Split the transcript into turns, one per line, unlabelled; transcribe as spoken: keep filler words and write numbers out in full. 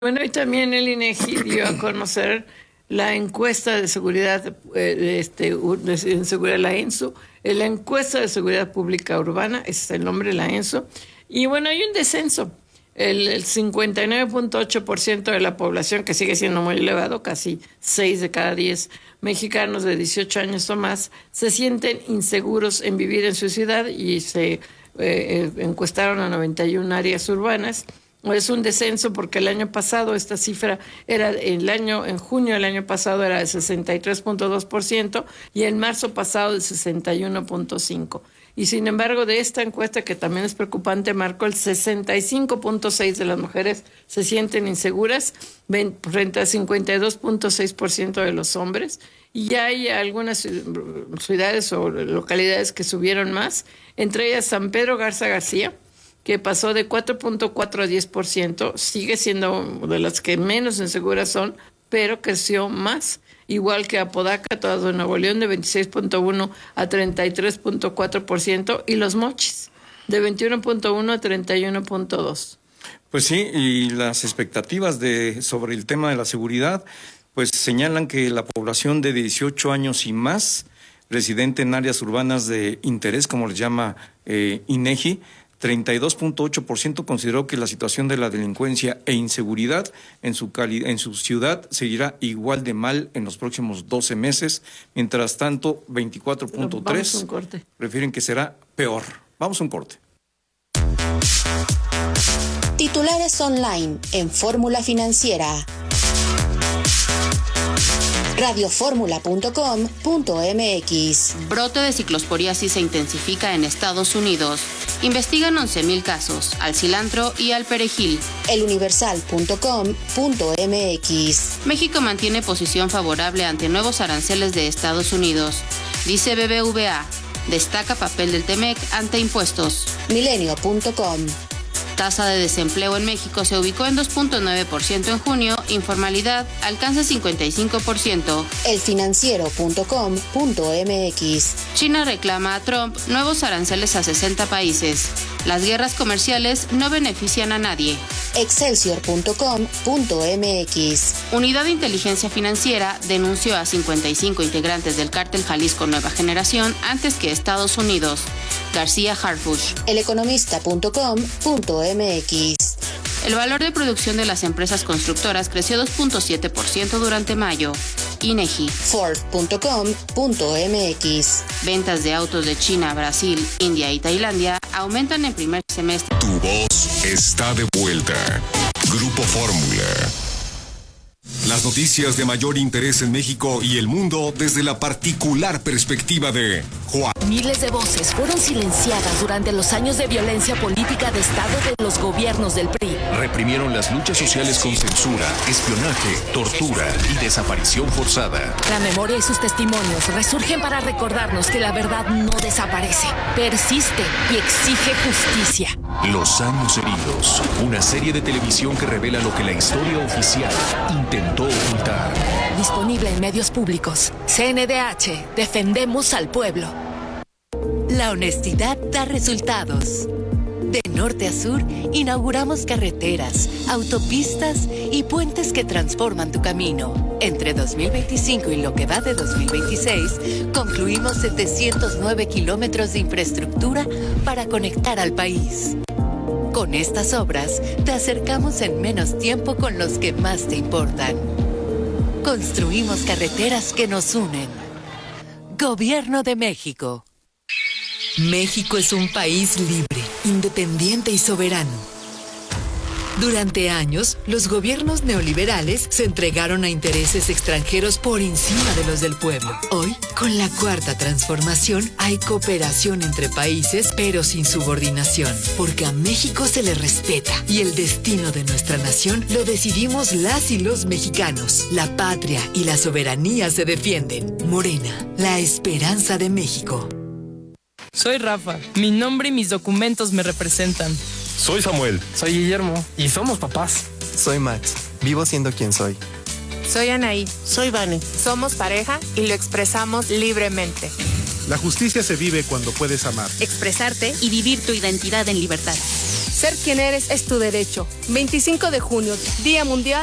Bueno, y también el INEGI dio a conocer la encuesta de seguridad, eh, este, de seguridad, la ENSU, la encuesta de seguridad pública urbana, ese es el nombre, la ENSU, y bueno, hay un descenso. El, el cincuenta y nueve punto ocho por ciento de la población, que sigue siendo muy elevado, casi seis de cada diez mexicanos de dieciocho años o más, se sienten inseguros en vivir en su ciudad y se eh, encuestaron a noventa y una áreas urbanas. Es un descenso porque el año pasado esta cifra era, el año, en junio del año pasado era de sesenta y tres punto dos por ciento y en marzo pasado de sesenta y uno punto cinco por ciento. Y sin embargo, de esta encuesta, que también es preocupante, Marco, el sesenta y cinco punto seis por ciento de las mujeres se sienten inseguras frente al cincuenta y dos punto seis por ciento de los hombres. Y ya hay algunas ciudades o localidades que subieron más, entre ellas San Pedro Garza García, que pasó de cuatro punto cuatro a diez por ciento, sigue siendo de las que menos inseguras son, pero creció más, igual que Apodaca, todo de Nuevo León, de veintiséis punto uno a treinta y tres punto cuatro por ciento, y Los Mochis, de veintiuno punto uno a treinta y uno punto dos.
Pues sí, y las expectativas de sobre el tema de la seguridad, pues señalan que la población de dieciocho años y más, residente en áreas urbanas de interés, como les llama eh, INEGI, treinta y dos punto ocho por ciento consideró que la situación de la delincuencia e inseguridad en su, cali- en su ciudad seguirá igual de mal en los próximos doce meses. Mientras tanto, veinticuatro punto tres por ciento prefieren que será peor. Vamos a un corte.
Titulares online en Fórmula Financiera. radio fórmula punto com punto m x.
Brote de ciclosporiasis se intensifica en Estados Unidos. Investigan once mil casos al cilantro y al perejil.
el universal punto com punto m x.
México mantiene posición favorable ante nuevos aranceles de Estados Unidos. Dice B B V A. Destaca papel del Temec ante impuestos.
milenio punto com.
Tasa de desempleo en México se ubicó en dos punto nueve por ciento en junio, informalidad alcanza cincuenta y cinco por ciento.
el financiero punto com punto m x.
China reclama a Trump nuevos aranceles a sesenta países. Las guerras comerciales no benefician a nadie.
excelsior punto com punto m x.
Unidad de Inteligencia Financiera denunció a cincuenta y cinco integrantes del cártel Jalisco Nueva Generación antes que Estados Unidos. García Harfuch.
el economista punto com punto m x.
El valor de producción de las empresas constructoras creció dos punto siete por ciento durante mayo. INEGI.
Ford punto com punto m x.
Ventas de autos de China, Brasil, India y Tailandia aumentan en primer semestre.
Tu voz está de vuelta. Grupo Fórmula. Las noticias de mayor interés en México y el mundo desde la particular perspectiva de Juan.
Miles de voces fueron silenciadas durante los años de violencia política de Estado de los gobiernos del P R I.
Reprimieron las luchas sociales con censura, espionaje, tortura y desaparición forzada.
La memoria y sus testimonios resurgen para recordarnos que la verdad no desaparece, persiste y exige justicia.
Los años heridos, una serie de televisión que revela lo que la historia oficial intentó ocultar.
Disponible en medios públicos. C N D H, defendemos al pueblo.
La honestidad da resultados. De norte a sur, inauguramos carreteras, autopistas y puentes que transforman tu camino. Entre dos mil veinticinco y lo que va de dos mil veintiséis, concluimos setecientos nueve kilómetros de infraestructura para conectar al país. Con estas obras, te acercamos en menos tiempo con los que más te importan. Construimos carreteras que nos unen. Gobierno de México.
México es un país libre, independiente y soberano. Durante años, los gobiernos neoliberales se entregaron a intereses extranjeros por encima de los del pueblo. Hoy, con la cuarta transformación, hay cooperación entre países, pero sin subordinación, porque a México se le respeta y el destino de nuestra nación lo decidimos las y los mexicanos. La patria y la soberanía se defienden. Morena, la esperanza de México.
Soy Rafa. Mi nombre y mis documentos me representan.
Soy Samuel.
Soy Guillermo. Y somos papás.
Soy Max. Vivo siendo quien soy.
Soy Anaí.
Soy Vane.
Somos pareja y lo expresamos libremente.
La justicia se vive cuando puedes amar,
expresarte y vivir tu identidad en libertad.
Ser quien eres es tu derecho. veinticinco de junio, Día Mundial